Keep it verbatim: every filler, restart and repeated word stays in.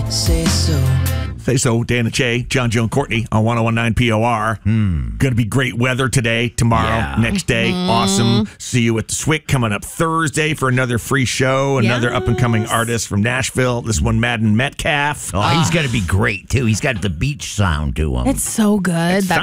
Say so. Say so, Dana Che, John, Joe, and Courtney on one oh one point nine P O R. Hmm. Going to be great weather today, tomorrow, Yeah. next day. Mm-hmm. Awesome. See you at the Swick coming up Thursday for another free show. Another Yes. up-and-coming artist from Nashville. This one, Madden Metcalf. Oh, he's going to be great, too. He's got the beach sound to him. It's so good. That